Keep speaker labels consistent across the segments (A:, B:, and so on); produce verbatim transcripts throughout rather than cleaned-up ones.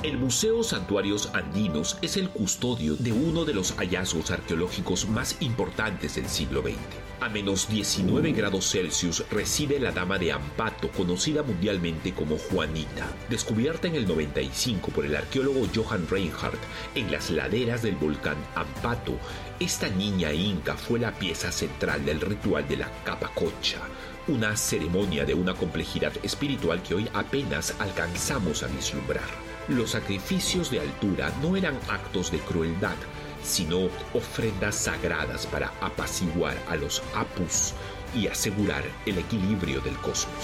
A: El Museo Santuarios Andinos es el custodio de uno de los hallazgos arqueológicos más importantes del siglo veinte. A menos diecinueve grados Celsius reside la Dama de Ambato, conocida mundialmente como Juanita. Descubierta en el noventa y cinco por el arqueólogo Johann Reinhardt en las laderas del volcán Ambato, esta niña inca fue la pieza central del ritual de la Capacocha, una ceremonia de una complejidad espiritual que hoy apenas alcanzamos a vislumbrar. Los sacrificios de altura no eran actos de crueldad, sino ofrendas sagradas para apaciguar a los apus y asegurar el equilibrio del cosmos.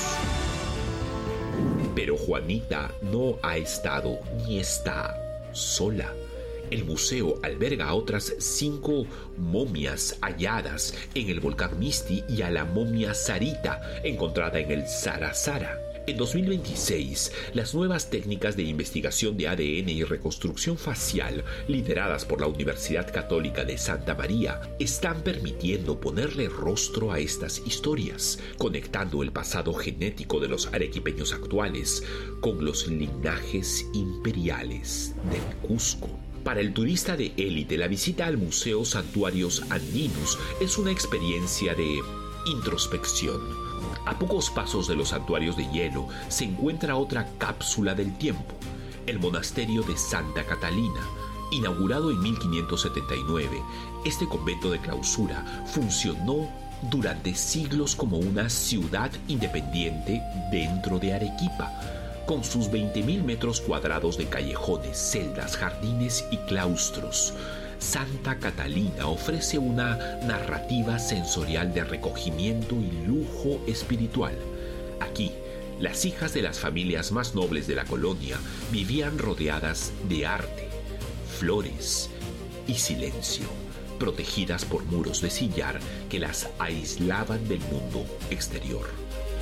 A: Pero Juanita no ha estado ni está sola. El museo alberga a otras cinco momias halladas en el volcán Misti y a la momia Sarita, encontrada en el Sarasara. En dos mil veintiséis, las nuevas técnicas de investigación de A D N y reconstrucción facial, lideradas por la Universidad Católica de Santa María, están permitiendo ponerle rostro a estas historias, conectando el pasado genético de los arequipeños actuales con los linajes imperiales del Cusco. Para el turista de élite, la visita al Museo Santuarios Andinos es una experiencia de introspección. A pocos pasos de los santuarios de hielo se encuentra otra cápsula del tiempo, el monasterio de Santa Catalina. Inaugurado en mil quinientos setenta y nueve, este convento de clausura funcionó durante siglos como una ciudad independiente dentro de Arequipa, con sus veinte mil metros cuadrados de callejones, celdas, jardines y claustros. Santa Catalina ofrece una narrativa sensorial de recogimiento y lujo espiritual. Aquí, las hijas de las familias más nobles de la colonia vivían rodeadas de arte, flores y silencio, protegidas por muros de sillar que las aislaban del mundo exterior.